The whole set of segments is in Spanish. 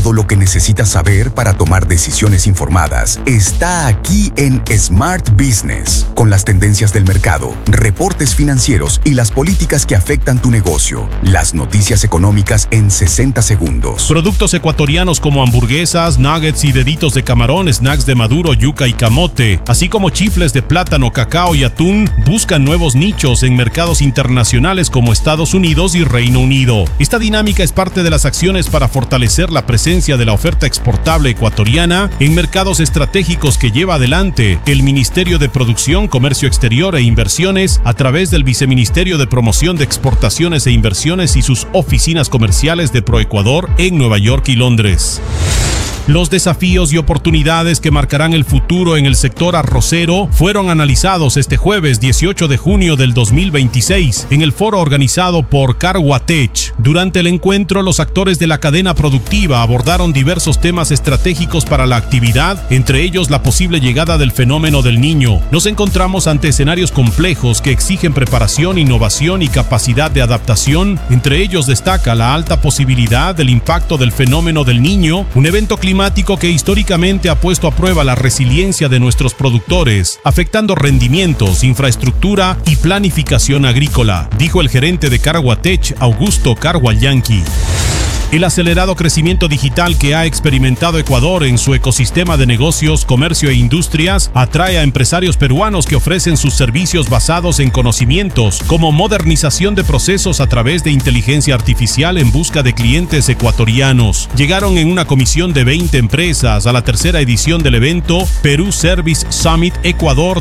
Todo lo que necesitas saber para tomar decisiones informadas está aquí en Smart Business, con las tendencias del mercado, reportes financieros y las políticas que afectan tu negocio. Las noticias económicas en 60 segundos. Productos ecuatorianos como hamburguesas, nuggets y deditos de camarón, snacks de maduro, yuca y camote, así como chifles de plátano, cacao y atún, buscan nuevos nichos en mercados internacionales como Estados Unidos y Reino Unido. Esta dinámica es parte de las acciones para fortalecer la presencia de la oferta exportable ecuatoriana en mercados estratégicos que lleva adelante el Ministerio de Producción, Comercio Exterior e Inversiones a través del Viceministerio de Promoción de Exportaciones e Inversiones y sus oficinas comerciales de Proecuador en Nueva York y Londres. Los desafíos y oportunidades que marcarán el futuro en el sector arrocero fueron analizados este jueves 18 de junio del 2026 en el foro organizado por Carguatech. Durante el encuentro, los actores de la cadena productiva abordaron diversos temas estratégicos para la actividad, entre ellos la posible llegada del fenómeno del Niño. Nos encontramos ante escenarios complejos que exigen preparación, innovación y capacidad de adaptación. Entre ellos destaca la alta posibilidad del impacto del fenómeno del Niño, un evento climático que históricamente ha puesto a prueba la resiliencia de nuestros productores, afectando rendimientos, infraestructura y planificación agrícola, dijo el gerente de Carguatech, Augusto Carguayanqui. El acelerado crecimiento digital que ha experimentado Ecuador en su ecosistema de negocios, comercio e industrias atrae a empresarios peruanos que ofrecen sus servicios basados en conocimientos, como modernización de procesos a través de inteligencia artificial en busca de clientes ecuatorianos. Llegaron en una comisión de 20 empresas a la tercera edición del evento Perú Service Summit Ecuador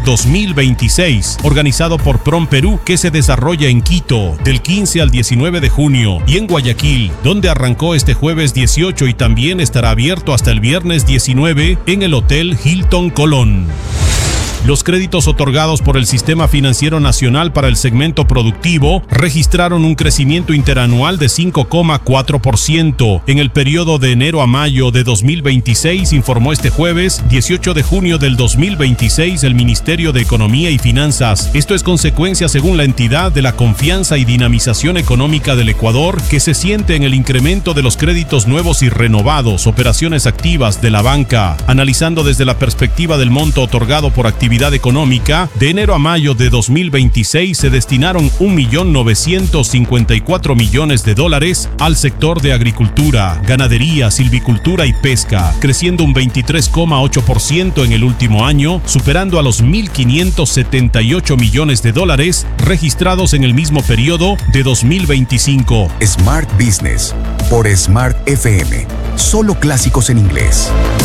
2026, organizado por PROM Perú, que se desarrolla en Quito del 15 al 19 de junio y en Guayaquil, donde arrancó este jueves 18 y también estará abierto hasta el viernes 19 en el Hotel Hilton Colón. Los créditos otorgados por el Sistema Financiero Nacional para el segmento productivo registraron un crecimiento interanual de 5,4% en el periodo de enero a mayo de 2026, informó este jueves 18 de junio del 2026 el Ministerio de Economía y Finanzas. Esto es consecuencia, según la entidad, de la confianza y dinamización económica del Ecuador, que se siente en el incremento de los créditos nuevos y renovados, operaciones activas de la banca. Analizando desde la perspectiva del monto otorgado por actividad económica, de enero a mayo de 2026 se destinaron $1.954 millones al sector de agricultura, ganadería, silvicultura y pesca, creciendo un 23,8% en el último año, superando a los $1.578 millones registrados en el mismo periodo de 2025. Smart Business por Smart FM. Solo clásicos en inglés.